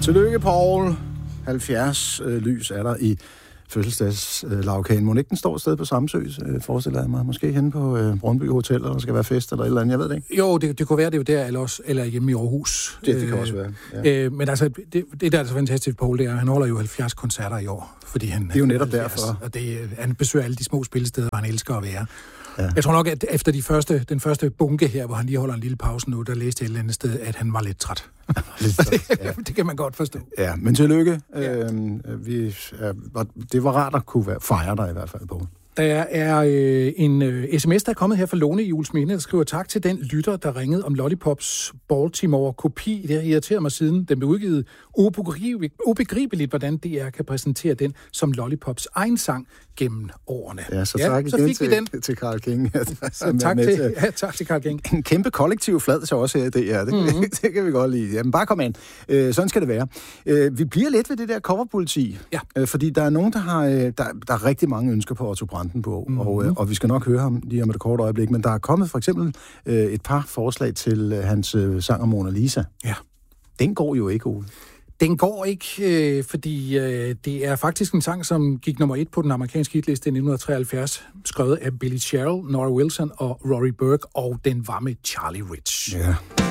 Tillykke, Paul. 70 lys er der i fødselsdagslagkagen. Mon ikke den står et sted på Samsø, forestiller jeg mig. Måske henne på Brøndby Hotel, eller der skal være fest eller et eller andet, jeg ved det ikke. Jo, det kunne være, det er jo der, eller hjemme i Aarhus. Det kan også være, ja. Men altså, det der er så fantastisk, Paul, det er, han holder jo 70 koncerter i år, fordi han... Det er jo netop 70, derfor. Og han besøger alle de små spillesteder, hvor han elsker at være. Ja. Jeg tror nok, at efter den første bunke her, hvor han lige holder en lille pause nu, der læste jeg et eller andet sted, at han var lidt træt. Det kan man godt forstå. Ja, men tillykke. Ja. Det var rart at kunne fejre dig i hvert fald, på. Der er en sms, der er kommet her fra Lone i Juelsminde, der skriver tak til den lytter, der ringede om Lollipops Baltimore-kopi. Det har irriteret mig siden den blev udgivet. Ubegribeligt, hvordan DR kan præsentere den som Lollipops egen sang gennem årene. Ja, så tak igen til Carl King. Tak til Carl King. En kæmpe kollektiv flad så også her i DR. Det kan vi godt lide. Jamen, bare kom ind. Sådan skal det være. Vi bliver lidt ved det der coverpoliti. Ja. Fordi der er nogen, der har der er rigtig mange ønsker på Otto Brandenburg, og vi skal nok høre ham lige om et kort øjeblik, men der er kommet for eksempel et par forslag til hans sang om Mona Lisa. Ja. Den går jo ikke, Ole. Den går ikke, fordi det er faktisk en sang, som gik nummer 1 på den amerikanske hitliste i 1973, skrevet af Billy Sherrill, Nora Wilson og Rory Burke, og den var med Charlie Rich. Ja.